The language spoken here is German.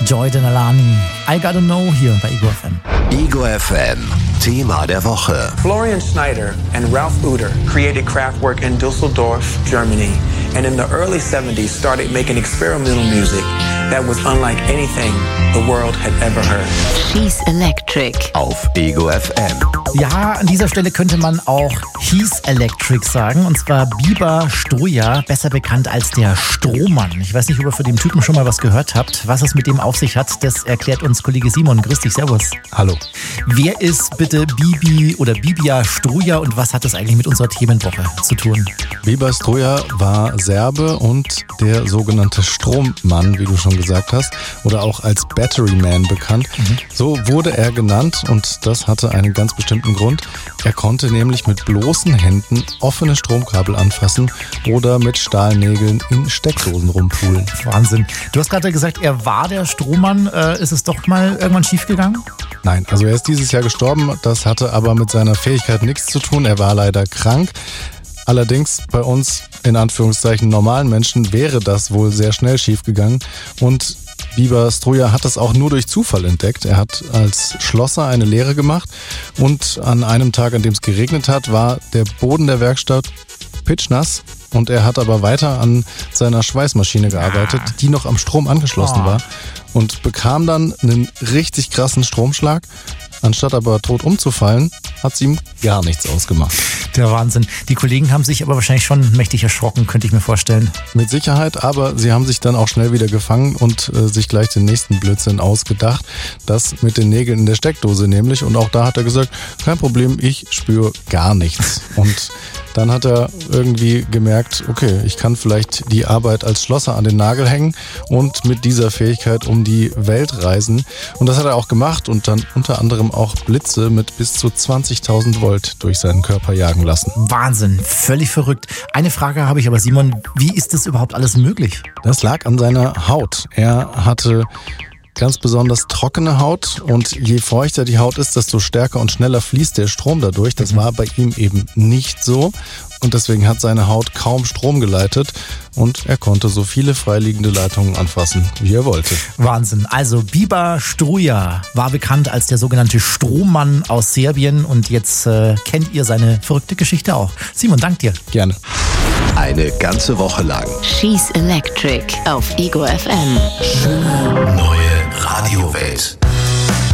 Joy Denalani. I Gotta Know hier bei Ego FM. Ego FM, Thema der Woche. Florian Schneider and Ralph Uter created Kraftwerk in Düsseldorf, Germany, and in the early 70s started making experimental music that was unlike anything the world had ever heard. She's Electric. Auf Ego FM. Ja, an dieser Stelle könnte man auch He's Electric sagen, und zwar Biber Struja, besser bekannt als der Strohmann. Ich weiß nicht, ob ihr von dem Typen schon mal was gehört habt. Was es mit dem auf sich hat, das erklärt uns Kollege Simon. Grüß dich, servus. Hallo. Wer ist bitte Bibi oder Bibia Struja und was hat das eigentlich mit unserer Themenwoche zu tun? Biber Struja war Serbe und der sogenannte Strommann, wie du schon gesagt hast, oder auch als Battery Man bekannt. So wurde er genannt und das hatte einen ganz bestimmten Grund. Er konnte nämlich mit bloßen Händen offene Stromkabel anfassen oder mit Stahlnägeln in Steckdosen rumpulen. Wahnsinn. Du hast gerade gesagt, er war der Strohmann. Ist es doch mal irgendwann schiefgegangen? Nein, also er ist dieses Jahr gestorben. Das hatte aber mit seiner Fähigkeit nichts zu tun. Er war leider krank. Allerdings bei uns, in Anführungszeichen, normalen Menschen wäre das wohl sehr schnell schiefgegangen. Und Biber Struja hat das auch nur durch Zufall entdeckt. Er hat als Schlosser eine Lehre gemacht und an einem Tag, an dem es geregnet hat, war der Boden der Werkstatt pitschnass. Und er hat aber weiter an seiner Schweißmaschine gearbeitet, die noch am Strom angeschlossen war, und bekam dann einen richtig krassen Stromschlag. Anstatt aber tot umzufallen, hat es ihm gar nichts ausgemacht. Der Wahnsinn. Die Kollegen haben sich aber wahrscheinlich schon mächtig erschrocken, könnte ich mir vorstellen. Mit Sicherheit, aber sie haben sich dann auch schnell wieder gefangen und sich gleich den nächsten Blödsinn ausgedacht. Das mit den Nägeln in der Steckdose nämlich. Und auch da hat er gesagt, kein Problem, ich spüre gar nichts. Und dann hat er irgendwie gemerkt, okay, ich kann vielleicht die Arbeit als Schlosser an den Nagel hängen und mit dieser Fähigkeit um die Welt reisen. Und das hat er auch gemacht und dann unter anderem auch Blitze mit bis zu 20.000 Volt durch seinen Körper jagen lassen. Wahnsinn, völlig verrückt. Eine Frage habe ich aber, Simon, wie ist das überhaupt alles möglich? Das lag an seiner Haut. Er hatte ganz besonders trockene Haut und je feuchter die Haut ist, desto stärker und schneller fließt der Strom dadurch. Das war bei ihm eben nicht so und deswegen hat seine Haut kaum Strom geleitet und er konnte so viele freiliegende Leitungen anfassen, wie er wollte. Wahnsinn. Also Biber Struja war bekannt als der sogenannte Strohmann aus Serbien und jetzt kennt ihr seine verrückte Geschichte auch. Simon, dank dir. Gerne. Eine ganze Woche lang. She's Electric auf Ego FM. Neue Radiowelt.